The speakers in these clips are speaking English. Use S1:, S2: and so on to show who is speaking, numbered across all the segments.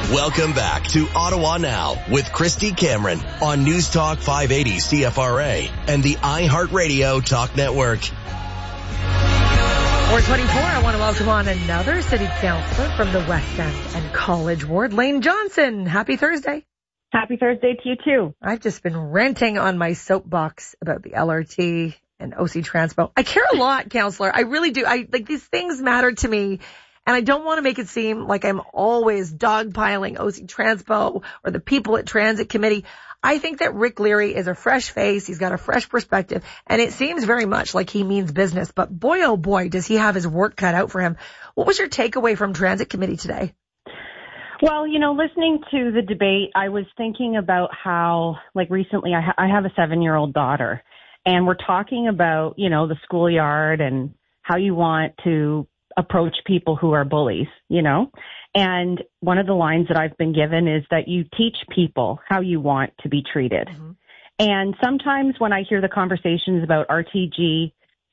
S1: Welcome back to Ottawa Now with Christy Cameron on News Talk 580 CFRA and the iHeartRadio Talk Network.
S2: 424, I want to welcome on another city councillor from the West End and College Ward, Lane Johnson. Happy Thursday.
S3: Happy Thursday to you too.
S2: I've just been ranting on my soapbox about the LRT and OC Transpo. I care a lot, councillor. I really do. These things matter to me. And I don't want to make it seem like I'm always dogpiling OC Transpo or the people at Transit Committee. I think that Rick Leary is a fresh face. He's got a fresh perspective. And it seems very much like he means business. But boy, oh boy, does he have his work cut out for him. What was your takeaway from Transit Committee today?
S3: Well, listening to the debate, I was thinking about how, recently I have a 7-year-old daughter. And we're talking about, the schoolyard and how you want to approach people who are bullies, and one of the lines that I've been given is that you teach people how you want to be treated. Mm-hmm. And sometimes when I hear the conversations about RTG,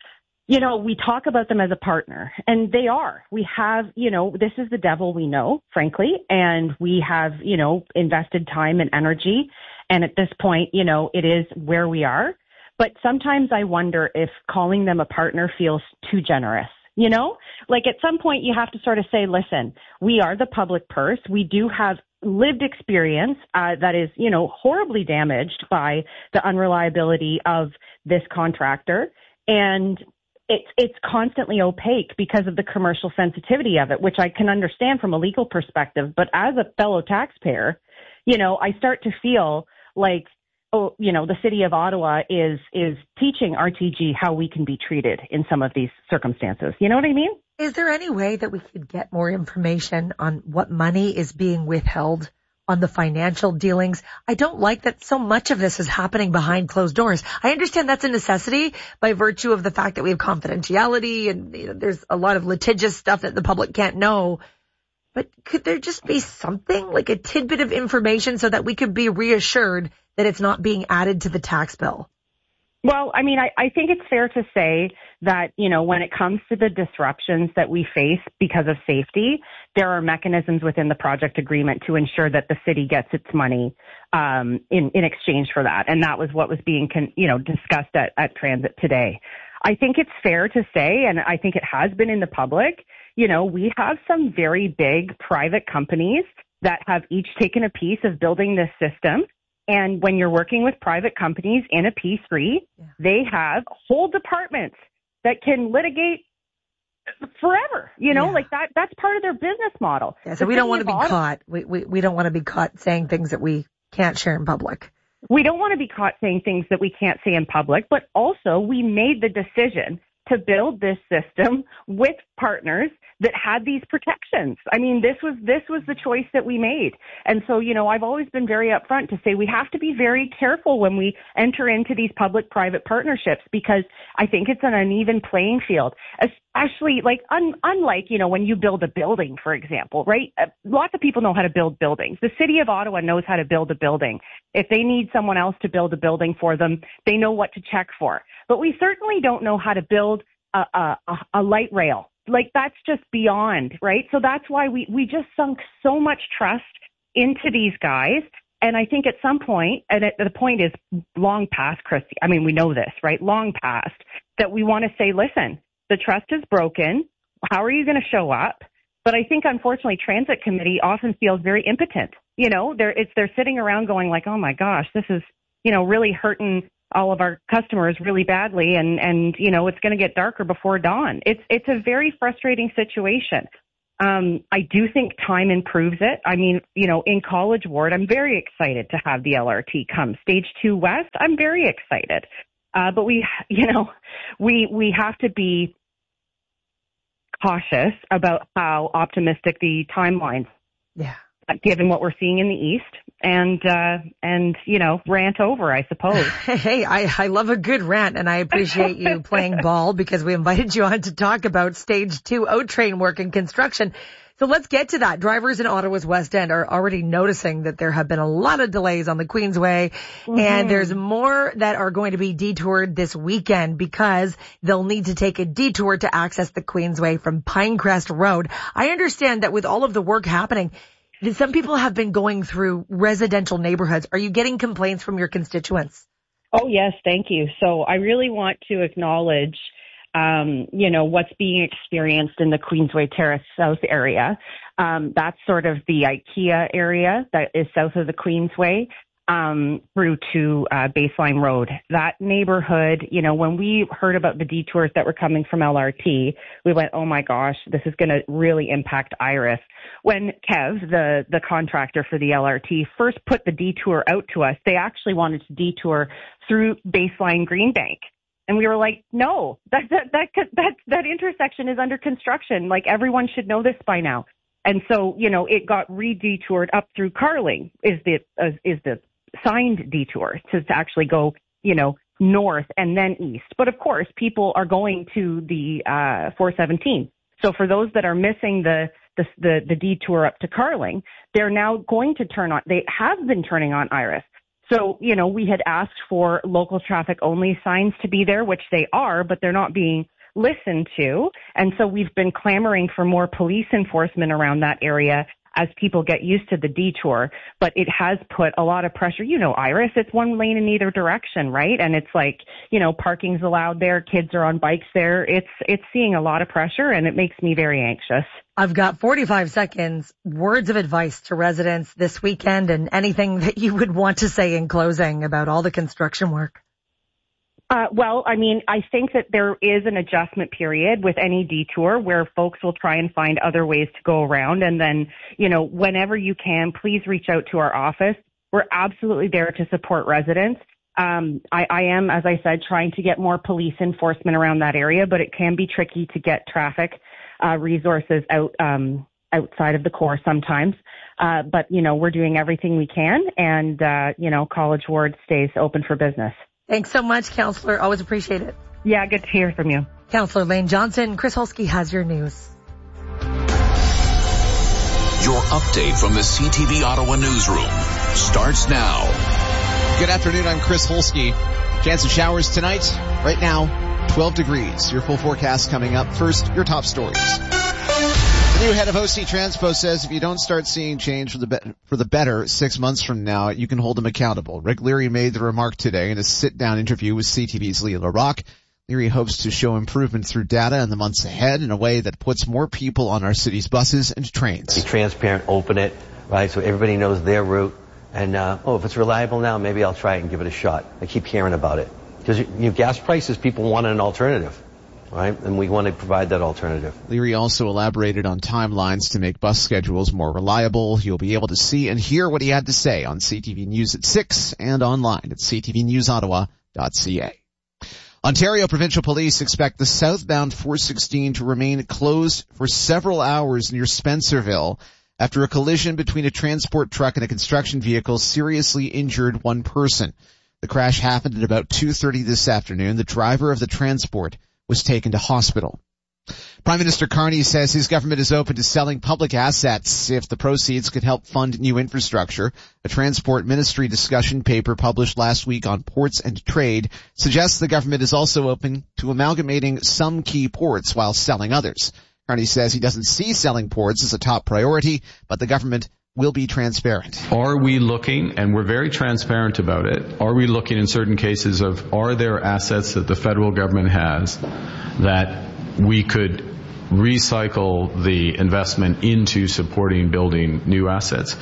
S3: we talk about them as a partner, and they are. We have, this is the devil we know, frankly, and we have, invested time and energy. And at this point, it is where we are. But sometimes I wonder if calling them a partner feels too generous. At some point you have to sort of say, listen, we are the public purse. We do have lived experience that is, horribly damaged by the unreliability of this contractor. And it's constantly opaque because of the commercial sensitivity of it, which I can understand from a legal perspective. But as a fellow taxpayer, I start to feel like, the city of Ottawa is teaching RTG how we can be treated in some of these circumstances. You know what I mean?
S2: Is there any way that we could get more information on what money is being withheld on the financial dealings? I don't like that so much of this is happening behind closed doors. I understand that's a necessity by virtue of the fact that we have confidentiality and there's a lot of litigious stuff that the public can't know. But could there just be something like a tidbit of information so that we could be reassured that it's not being added to the tax bill?
S3: Well, I mean, I think it's fair to say that, when it comes to the disruptions that we face because of safety, there are mechanisms within the project agreement to ensure that the city gets its money in exchange for that. And that was what was being, discussed at Transit today. I think it's fair to say, and I think it has been in the public, we have some very big private companies that have each taken a piece of building this system. And when you're working with private companies in a P3, they have whole departments that can litigate forever, that's part of their business model.
S2: Yeah, so we don't want to be caught. We don't want to be caught saying things that we can't share in public.
S3: We don't want to be caught saying things that we can't say in public, but also we made the decision to build this system with partners that had these protections. I mean, this was the choice that we made. And so, I've always been very upfront to say we have to be very careful when we enter into these public-private partnerships, because I think it's an uneven playing field, especially unlike, when you build a building, for example, right? Lots of people know how to build buildings. The city of Ottawa knows how to build a building. If they need someone else to build a building for them, they know what to check for. But we certainly don't know how to build a light rail. That's just beyond, right? So that's why we just sunk so much trust into these guys. And I think at some point, and the point is long past, Christy, I mean, we know this, right? Long past, that we want to say, listen, the trust is broken. How are you going to show up? But I think, unfortunately, Transit Committee often feels very impotent. They're sitting around going like, oh my gosh, this is, really hurting all of our customers really badly, and it's going to get darker before dawn. It's a very frustrating situation. I do think time improves it. I mean, in College Ward, I'm very excited to have the LRT come. Stage 2 West, I'm very excited. But we have to be cautious about how optimistic the timelines.
S2: Yeah.
S3: Given what we're seeing in the East, and rant over, I suppose.
S2: Hey, I love a good rant, and I appreciate you playing ball, because we invited you on to talk about Stage 2 O-Train work and construction. So let's get to that. Drivers in Ottawa's West End are already noticing that there have been a lot of delays on the Queensway, and there's more that are going to be detoured this weekend because they'll need to take a detour to access the Queensway from Pinecrest Road. I understand that with all of the work happening, Some people have been going through residential neighborhoods. Are you getting complaints from your constituents?
S3: Oh, yes. Thank you. So I really want to acknowledge, what's being experienced in the Queensway Terrace South area. That's sort of the IKEA area that is south of the Queensway. Through to Baseline Road. That neighborhood, when we heard about the detours that were coming from LRT, we went, oh my gosh, this is going to really impact Iris. When Kev, the contractor for the LRT, first put the detour out to us, they actually wanted to detour through Baseline Greenbank. And we were like, no, that intersection is under construction. Like, everyone should know this by now. And so, it got re-detoured up through Carling is the signed detour to actually go, north and then east. But of course, people are going to the 417. So for those that are missing the detour up to Carling, they're now going to turn on. They have been turning on Iris. So, we had asked for local traffic only signs to be there, which they are, but they're not being listened to. And so we've been clamoring for more police enforcement around that area as people get used to the detour. But it has put a lot of pressure. Iris, it's one lane in either direction, right? And it's like, parking's allowed there. Kids are on bikes there. It's seeing a lot of pressure, and it makes me very anxious.
S2: I've got 45 seconds. Words of advice to residents this weekend, and anything that you would want to say in closing about all the construction work.
S3: I think that there is an adjustment period with any detour where folks will try and find other ways to go around. And then, whenever you can, please reach out to our office. We're absolutely there to support residents. I am, as I said, trying to get more police enforcement around that area, but it can be tricky to get traffic resources outside of the core sometimes. But we're doing everything we can, and, College Ward stays open for business.
S2: Thanks so much, Councillor. Always appreciate it.
S3: Yeah, good to hear from you.
S2: Councillor Lane Johnson, Chris Holsky has your news.
S4: Your update from the CTV Ottawa newsroom starts now.
S5: Good afternoon, I'm Chris Holsky. Chance of showers tonight. Right now, 12 degrees. Your full forecast coming up. First, your top stories. The new head of OC Transpo says if you don't start seeing change for the better 6 months from now, you can hold him accountable. Rick Leary made the remark today in a sit-down interview with CTV's Leah LaRocque. Leary hopes to show improvement through data in the months ahead in a way that puts more people on our city's buses and trains.
S6: Be transparent, open it, right, so everybody knows their route. And, if it's reliable now, maybe I'll try it and give it a shot. I keep hearing about it. Because gas prices, people want an alternative. Right, and we want to provide that alternative.
S5: Leary also elaborated on timelines to make bus schedules more reliable. You'll be able to see and hear what he had to say on CTV News at 6 and online at ctvnewsottawa.ca. Ontario Provincial Police expect the southbound 416 to remain closed for several hours near Spencerville after a collision between a transport truck and a construction vehicle seriously injured one person. The crash happened at about 2:30 this afternoon. The driver of the transport was taken to hospital. Prime Minister Carney says his government is open to selling public assets if the proceeds could help fund new infrastructure. A Transport Ministry discussion paper published last week on ports and trade suggests the government is also open to amalgamating some key ports while selling others. Carney says he doesn't see selling ports as a top priority, but the government will be transparent.
S7: Are we looking, and we're very transparent about it, are we looking in certain cases of, are there assets that the federal government has that we could recycle the investment into supporting building new assets?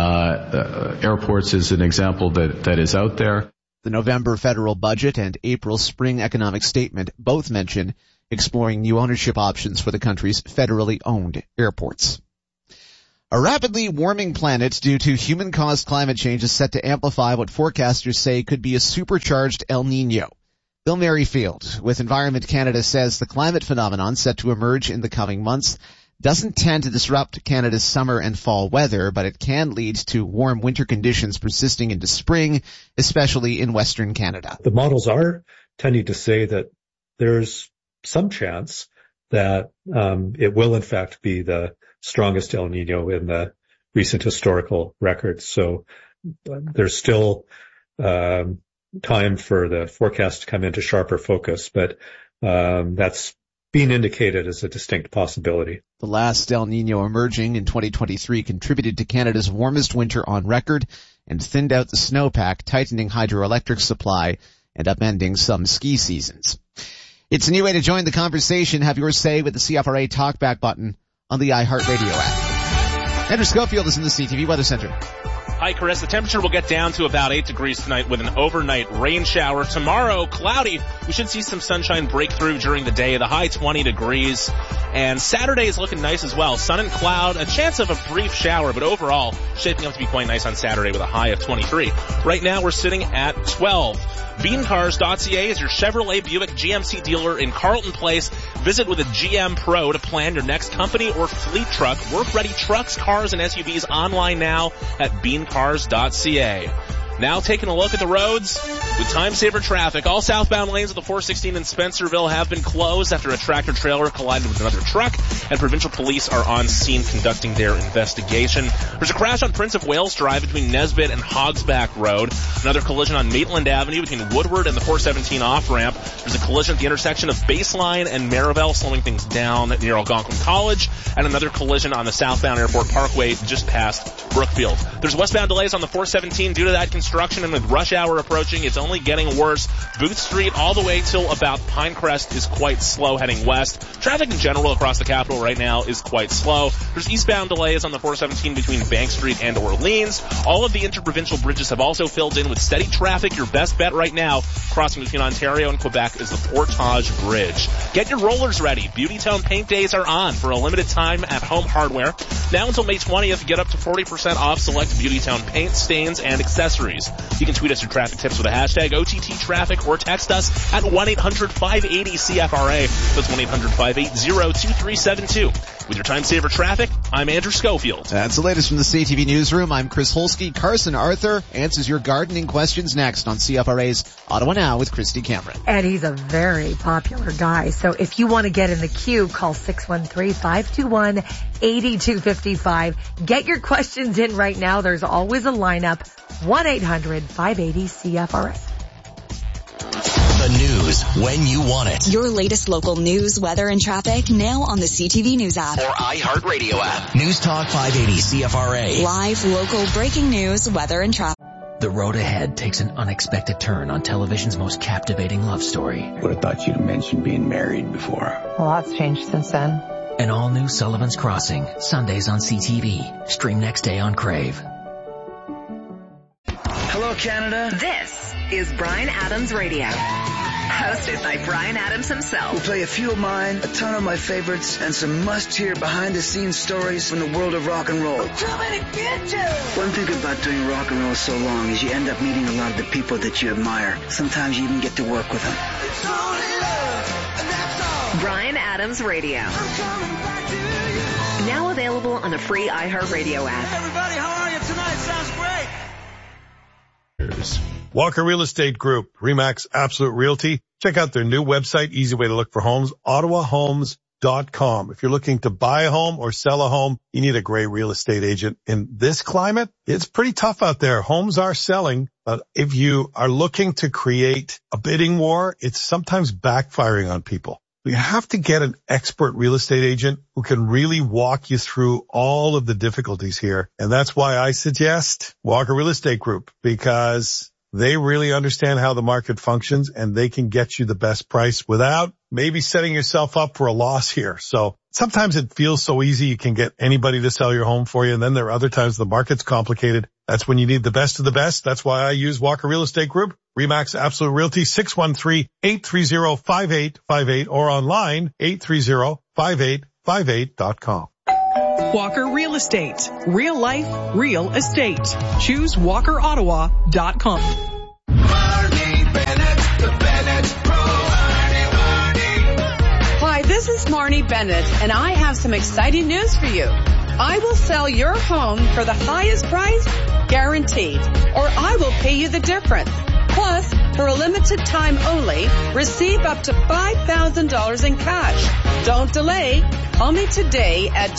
S7: Airports is an example that is out there.
S5: The November federal budget and April spring economic statement both mention exploring new ownership options for the country's federally owned airports. A rapidly warming planet due to human-caused climate change is set to amplify what forecasters say could be a supercharged El Niño. Bill Merrifield with Environment Canada says the climate phenomenon set to emerge in the coming months doesn't tend to disrupt Canada's summer and fall weather, but it can lead to warm winter conditions persisting into spring, especially in Western Canada.
S8: The models are tending to say that there's some chance that it will in fact be the strongest El Niño in the recent historical records. So there's still time for the forecast to come into sharper focus, but that's being indicated as a distinct possibility.
S5: The last El Nino emerging in 2023 contributed to Canada's warmest winter on record and thinned out the snowpack, tightening hydroelectric supply and upending some ski seasons. It's a new way to join the conversation. Have your say with the CFRA Talkback button on the iHeartRadio app. Andrew Schofield is in the CTV Weather Center.
S9: Hi, Chris. The temperature will get down to about 8 degrees tonight with an overnight rain shower. Tomorrow, cloudy. We should see some sunshine break through during the day. The high 20 degrees. And Saturday is looking nice as well. Sun and cloud, a chance of a brief shower, but overall shaping up to be quite nice on Saturday with a high of 23. Right now, we're sitting at 12. Beancars.ca is your Chevrolet Buick GMC dealer in Carlton Place. Visit with a GM Pro to plan your next company or fleet truck. Work-ready trucks, cars, and SUVs online now at beancars.ca. Now taking a look at the roads with time-saver traffic. All southbound lanes of the 416 in Spencerville have been closed after a tractor-trailer collided with another truck, and provincial police are on scene conducting their investigation. There's a crash on Prince of Wales Drive between Nesbitt and Hogsback Road. Another collision on Maitland Avenue between Woodward and the 417 off-ramp. There's a collision at the intersection of Baseline and Marival, slowing things down near Algonquin College, and another collision on the southbound Airport Parkway just past Brookfield. There's westbound delays on the 417 due to that construction, and with rush hour approaching, it's only getting worse. Booth Street all the way till about Pinecrest is quite slow heading west. Traffic in general across the capital right now is quite slow. There's eastbound delays on the 417 between Bank Street and Orleans. All of the interprovincial bridges have also filled in with steady traffic. Your best bet right now, crossing between Ontario and Quebec, is the Portage Bridge. Get your rollers ready. Beautytown Paint Days are on for a limited time at Home Hardware. Now until May 20th, get up to 40% off select Beautytown paint, stains, and accessories. You can tweet us your traffic tips with a hashtag OTT-traffic or text us at 1-800-580-CFRA. That's 1-800-580-2372. With your time-saver traffic, I'm Andrew Schofield.
S5: That's the latest from the CTV Newsroom. I'm Chris Holsky. Carson Arthur answers your gardening questions next on CFRA's Ottawa Now with Christy Cameron.
S2: And he's a very popular guy. So if you want to get in the queue, call 613-521-8255. Get your questions in right now. There's always a lineup. 1-800-580-CFRA.
S1: The news when you want it.
S10: Your latest local news, weather, and traffic now on the CTV News app.
S1: Or iHeartRadio app. News Talk 580 CFRA.
S10: Live, local, breaking news, weather, and traffic.
S11: The road ahead takes an unexpected turn on television's most captivating love story.
S12: Would have thought you'd mentioned being married before.
S13: A lot's changed since then.
S11: An all-new Sullivan's Crossing, Sundays on CTV. Stream next day on Crave.
S14: Hello, Canada.
S15: This is Bryan Adams Radio. Hosted by Bryan Adams himself.
S14: We'll play a few of mine, a ton of my favorites, and some must-hear behind-the-scenes stories from the world of rock and roll.
S15: One
S14: thing about doing rock and roll so long is you end up meeting a lot of the people that you admire. Sometimes you even get to work with them.
S15: It's only love, and that's all. Bryan Adams Radio. Now available on the free iHeartRadio app.
S16: Hey everybody, how are you tonight? Sounds great.
S17: Walker Real Estate Group, RE/MAX Absolute Realty. Check out their new website, easy way to look for homes, ottawahomes.com. If you're looking to buy a home or sell a home, you need a great real estate agent. In this climate, it's pretty tough out there. Homes are selling, but if you are looking to create a bidding war, it's sometimes backfiring on people. You have to get an expert real estate agent who can really walk you through all of the difficulties here. And that's why I suggest Walker Real Estate Group, because they really understand how the market functions and they can get you the best price without maybe setting yourself up for a loss here. So sometimes it feels so easy you can get anybody to sell your home for you. And then there are other times the market's complicated. That's when you need the best of the best. That's why I use Walker Real Estate Group, RE/MAX Absolute Realty, 613-830-5858 or online, 830-5858.com.
S18: Walker Real Estate. Real life, real estate. Choose WalkerOttawa.com.
S19: Hi, this is Marnie Bennett, and I have some exciting news for you. I will sell your home for the highest price, guaranteed, or I will pay you the difference. Plus, for a limited time only, receive up to $5,000 in cash. Don't delay. Call me today at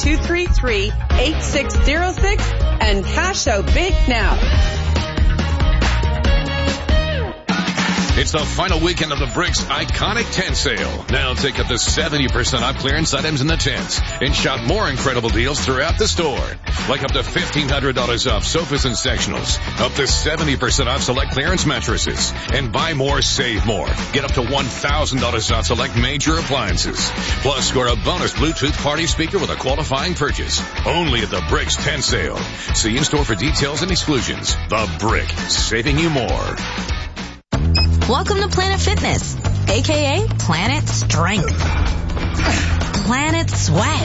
S19: 233-8606 and cash out big now.
S4: It's the final weekend of the Bricks iconic tent sale. Now take up to 70% off clearance items in the tents and shop more incredible deals throughout the store. Like up to $1,500 off sofas and sectionals, up to 70% off select clearance mattresses, and buy more, save more. Get up to $1,000 off select major appliances. Plus, score a bonus Bluetooth party speaker with a qualifying purchase. Only at the Bricks tent sale. See in store for details and exclusions. The Brick, saving you more.
S10: Welcome to Planet Fitness, aka Planet Strength, Planet Sweat,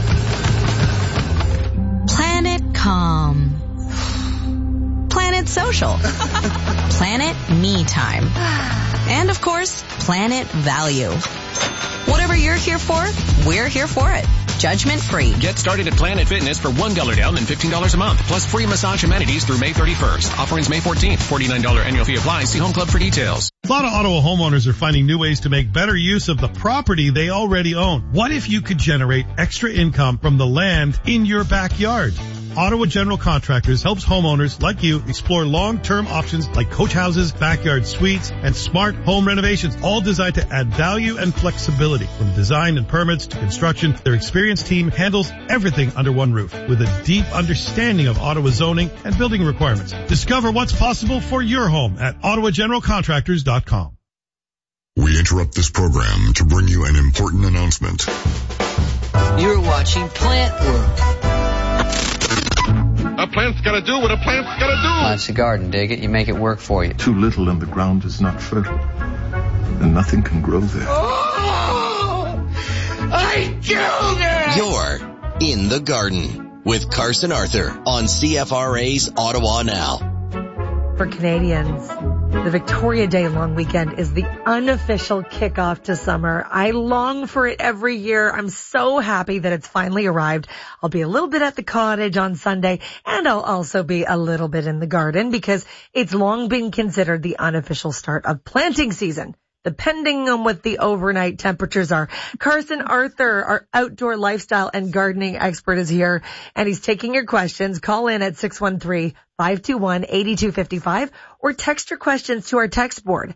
S10: Planet Calm, Planet Social, Planet Me Time, and of course, Planet Value. Whatever you're here for, we're here for it. Judgment free.
S11: Get started at Planet Fitness for $1 down and $15 a month, plus free massage amenities through May 31st. Offer ends May 14th. $49 annual fee applies. See Home Club for details.
S17: A lot of Ottawa homeowners are finding new ways to make better use of the property they already own. What if you could generate extra income from the land in your backyard? Ottawa General Contractors helps homeowners like you explore long-term options like coach houses, backyard suites, and smart home renovations, all designed to add value and flexibility. From design and permits to construction, their experienced team handles everything under one roof with a deep understanding of Ottawa zoning and building requirements. Discover what's possible for your home at OttawaGeneralContractors.com.
S13: We interrupt this program to bring you an important announcement.
S20: You're watching Plant World.
S21: A plant's gotta do what a plant's gotta do.
S20: It's a garden, dig it. You make it work for you.
S22: Too little and the ground is not fertile, and nothing can grow there.
S20: Oh, I killed it!
S1: You're in the garden with Carson Arthur on CFRA's Ottawa Now.
S2: For Canadians, the Victoria Day long weekend is the unofficial kickoff to summer. I long for it every year. I'm so happy that it's finally arrived. I'll be a little bit at the cottage on Sunday, and I'll also be a little bit in the garden because it's long been considered the unofficial start of planting season, depending on what the overnight temperatures are. Carson Arthur, our outdoor lifestyle and gardening expert, is here, and he's taking your questions. Call in at 613-521-8255 or text your questions to our text board,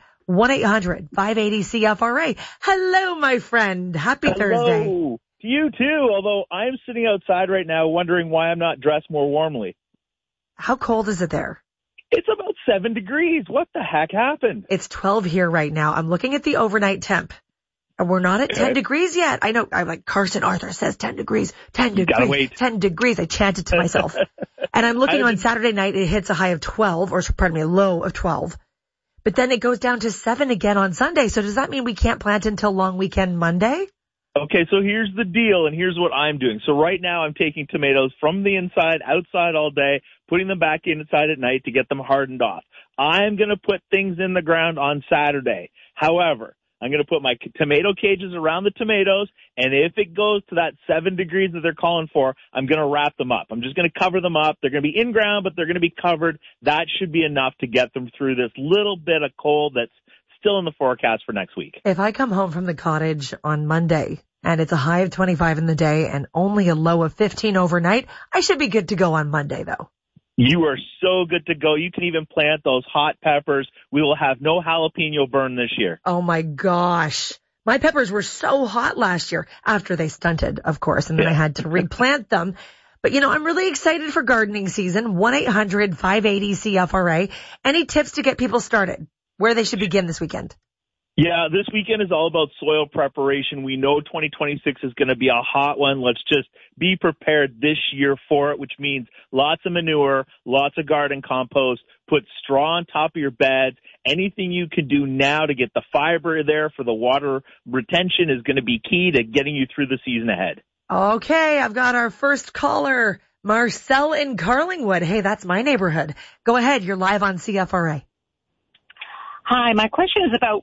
S2: 1-800-580-CFRA. Hello, my friend. Happy Thursday.
S23: To you too, although I'm sitting outside right now wondering why I'm not dressed more warmly.
S2: How cold is it there?
S23: It's about 7 degrees. What the heck happened?
S2: It's 12 here right now. I'm looking at the overnight temp, and we're not at 10 degrees yet. I know. I'm like, Carson Arthur says 10 degrees, 10 degrees,
S23: gotta wait.
S2: 10 degrees. I chanted to myself. And I'm looking on Saturday night, it hits a high of 12, or pardon me, a low of 12. But then it goes down to 7 again on Sunday. So does that mean we can't plant until long weekend Monday?
S23: Okay, so here's the deal, and here's what I'm doing. So right now I'm taking tomatoes from the inside, outside all day, putting them back inside at night to get them hardened off. I'm going to put things in the ground on Saturday. However, I'm going to put my tomato cages around the tomatoes, and if it goes to that 7 degrees that they're calling for, I'm going to wrap them up. I'm just going to cover them up. They're going to be in ground, but they're going to be covered. That should be enough to get them through this little bit of cold that's still in the forecast for next week.
S2: If I come home from the cottage on Monday and it's a high of 25 in the day and only a low of 15 overnight, I should be good to go on Monday, though.
S23: You are so good to go. You can even plant those hot peppers. We will have no jalapeno burn this year.
S2: Oh, my gosh. My peppers were so hot last year after they stunted, of course, and then I had to replant them. But, you know, I'm really excited for gardening season. 1-800-580-CFRA. Any tips to get people started? Where they should begin this weekend?
S23: Yeah, this weekend is all about soil preparation. We know 2026 is going to be a hot one. Let's just be prepared this year for it, which means lots of manure, lots of garden compost, put straw on top of your beds. Anything you can do now to get the fiber there for the water retention is going to be key to getting you through the season ahead.
S2: Okay, I've got our first caller, Marcel in Carlingwood. Hey, that's my neighborhood. Go ahead, you're live on CFRA.
S24: Hi, my question is about